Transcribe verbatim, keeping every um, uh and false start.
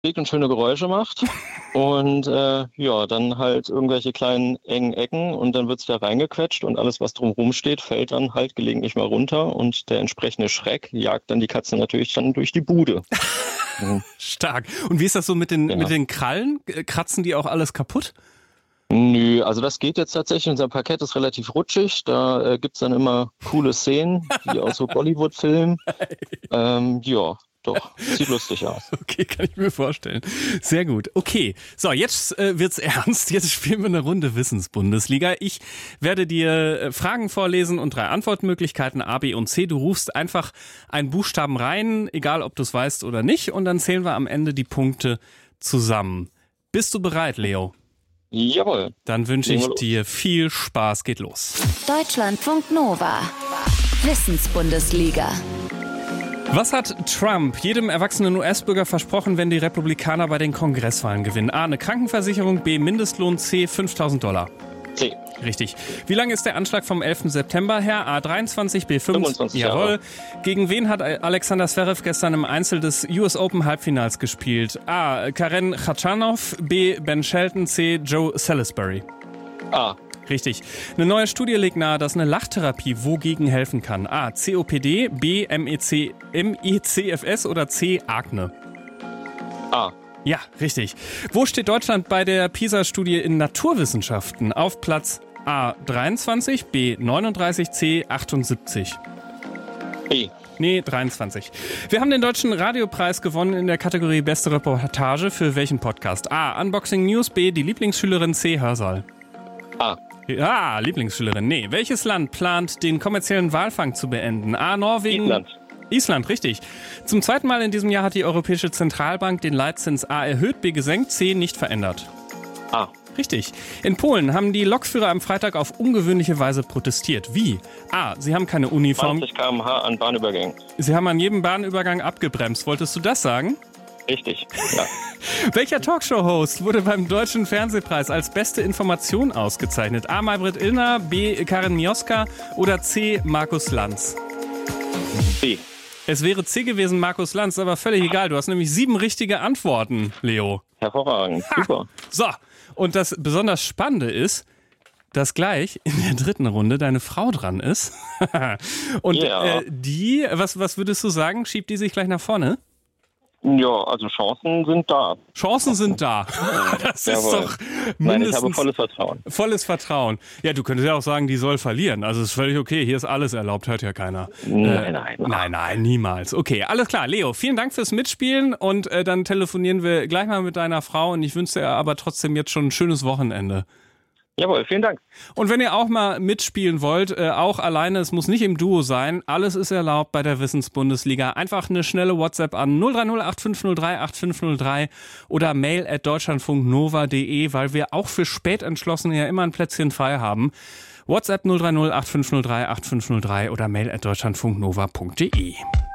und schöne Geräusche macht und äh, ja, dann halt irgendwelche kleinen engen Ecken und dann wird's da reingequetscht und alles, was drumherum steht, fällt dann halt gelegentlich mal runter und der entsprechende Schreck jagt dann die Katze natürlich dann durch die Bude. Mhm. Stark. Und wie ist das so mit den, Ja. mit den Krallen? Kratzen die auch alles kaputt? Nö, also das geht jetzt tatsächlich. Unser Parkett ist relativ rutschig. Da äh, gibt's dann immer coole Szenen, wie aus so Bollywood-Filmen. Ähm, ja, doch, sieht lustig aus. Okay, kann ich mir vorstellen. Sehr gut. Okay, so, jetzt äh, wird's ernst. Jetzt spielen wir eine Runde Wissensbundesliga. Ich werde dir äh, Fragen vorlesen und drei Antwortmöglichkeiten A, B und C. Du rufst einfach einen Buchstaben rein, egal ob du es weißt oder nicht. Und dann zählen wir am Ende die Punkte zusammen. Bist du bereit, Leo? Jawohl. Dann wünsche ich Legen wir los. dir viel Spaß. Geht los. Deutschlandfunk Nova. Wissensbundesliga. Was hat Trump jedem erwachsenen U S-Bürger versprochen, wenn die Republikaner bei den Kongresswahlen gewinnen? A, eine Krankenversicherung, B, Mindestlohn, C, fünftausend Dollar. C. Richtig. Wie lang ist der Anschlag vom elften September her? A, dreiundzwanzig, B, fünfundzwanzig. fünfundzwanzig Jahre. Jawohl. Gegen wen hat Alexander Zverev gestern im Einzel des U S Open Halbfinals gespielt? A, Karen Khachanov, B, Ben Shelton, C, Joe Salisbury. A. Richtig. Eine neue Studie legt nahe, dass eine Lachtherapie wogegen helfen kann. A, C O P D, B, M E C, M E C F S oder C, Akne. A. Ja, richtig. Wo steht Deutschland bei der PISA-Studie in Naturwissenschaften? Auf Platz A, dreiundzwanzig, B, neununddreißig, C, achtundsiebzig. B. Nee, dreiundzwanzig. Wir haben den Deutschen Radiopreis gewonnen in der Kategorie Beste Reportage. Für welchen Podcast? A, Unboxing News, B, die Lieblingsschülerin, C, Hörsaal. A. Ah, Lieblingsschülerin. Nee. Welches Land plant, den kommerziellen Walfang zu beenden? A, Norwegen. Island. Island, richtig. Zum zweiten Mal in diesem Jahr hat die Europäische Zentralbank den Leitzins A erhöht, B gesenkt, C nicht verändert. A. Richtig. In Polen haben die Lokführer am Freitag auf ungewöhnliche Weise protestiert. Wie? A, sie haben keine Uniform. zwanzig Kilometer pro Stunde an Bahnübergängen. Sie haben an jedem Bahnübergang abgebremst. Wolltest du das sagen? Richtig. Ja. Welcher Talkshow-Host wurde beim Deutschen Fernsehpreis als beste Information ausgezeichnet? A, Maybrit Illner, B, Karin Mioska oder C, Markus Lanz? B. Es wäre C gewesen, Markus Lanz, aber völlig egal. Du hast nämlich sieben richtige Antworten, Leo. Hervorragend. Super. So, und das besonders Spannende ist, dass gleich in der dritten Runde deine Frau dran ist. Und Ja. äh, die, was, was würdest du sagen, schiebt die sich gleich nach vorne? Ja, also Chancen sind da. Chancen sind da. Das ist Jawohl. doch mindestens Nein, ich habe volles Vertrauen. volles Vertrauen. Ja, du könntest ja auch sagen, die soll verlieren. Also ist völlig okay. Hier ist alles erlaubt, hört ja keiner. Nein, nein. Nein, nein, niemals. Okay, alles klar. Leo, vielen Dank fürs Mitspielen und äh, dann telefonieren wir gleich mal mit deiner Frau und ich wünsche dir aber trotzdem jetzt schon ein schönes Wochenende. Jawohl, vielen Dank. Und wenn ihr auch mal mitspielen wollt, äh, auch alleine, es muss nicht im Duo sein, alles ist erlaubt bei der Wissensbundesliga. Einfach eine schnelle WhatsApp an null drei null acht fünf null drei acht fünf null drei oder mail at deutschlandfunknova punkt de, weil wir auch für Spätentschlossene ja immer ein Plätzchen frei haben. WhatsApp null drei null acht fünf null drei acht fünf null drei oder mail at deutschlandfunknova punkt de.